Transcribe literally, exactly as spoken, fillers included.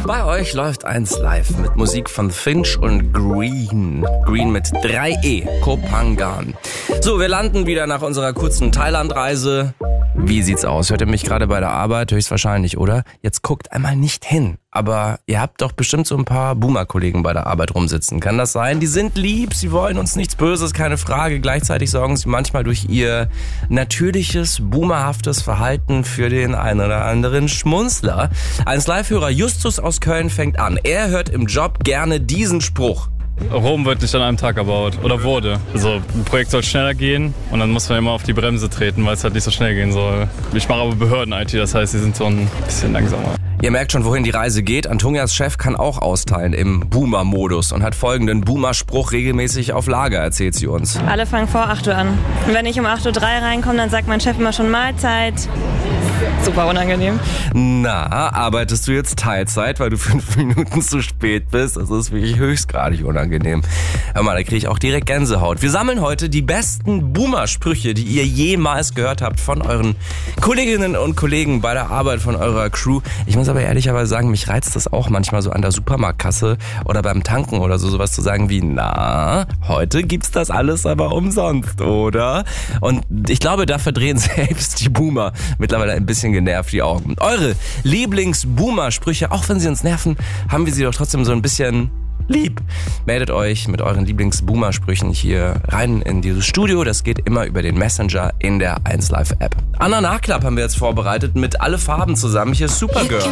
Bei euch läuft eins live mit Musik von Finch und Green. Green mit drei E, Kopangan. So, wir landen wieder nach unserer kurzen Thailandreise. Wie sieht's aus? Hört ihr mich gerade bei der Arbeit? Höchstwahrscheinlich, oder? Jetzt guckt einmal nicht hin. Aber ihr habt doch bestimmt so ein paar Boomer-Kollegen bei der Arbeit rumsitzen. Kann das sein? Die sind lieb, sie wollen uns nichts Böses, keine Frage. Gleichzeitig sorgen sie manchmal durch ihr natürliches, boomerhaftes Verhalten für den einen oder anderen Schmunzler. eins Live-Hörer Justus aus Köln fängt an. Er hört im Job gerne diesen Spruch. Rom wird nicht an einem Tag erbaut oder wurde. Also ein Projekt soll schneller gehen und dann muss man immer auf die Bremse treten, weil es halt nicht so schnell gehen soll. Ich mache aber Behörden-I T, das heißt, sie sind so ein bisschen langsamer. Ihr merkt schon, wohin die Reise geht. Antonias Chef kann auch austeilen im Boomer-Modus und hat folgenden Boomer-Spruch regelmäßig auf Lager, erzählt sie uns. Alle fangen vor acht Uhr an. Und wenn ich um acht Uhr drei reinkomme, dann sagt mein Chef immer schon Mahlzeit. Super unangenehm. Na, arbeitest du jetzt Teilzeit, weil du fünf Minuten zu spät bist? Das ist wirklich höchstgradig unangenehm. Hör mal, da kriege ich auch direkt Gänsehaut. Wir sammeln heute die besten Boomer-Sprüche, die ihr jemals gehört habt von euren Kolleginnen und Kollegen bei der Arbeit, von eurer Crew. Ich muss aber ehrlicherweise sagen, mich reizt das auch manchmal so an der Supermarktkasse oder beim Tanken oder so, sowas zu sagen wie, na, heute gibt's das alles aber umsonst, oder? Und ich glaube, da verdrehen selbst die Boomer mittlerweile ein bisschen genervt die Augen. Eure Lieblings-Boomer-Sprüche, auch wenn sie uns nerven, haben wir sie doch trotzdem so ein bisschen lieb. Meldet euch mit euren Lieblings-Boomer-Sprüchen hier rein in dieses Studio. Das geht immer über den Messenger in der eins Live App. Anna Nachklapp haben wir jetzt vorbereitet mit Alle Farben zusammen. Hier ist Supergirl.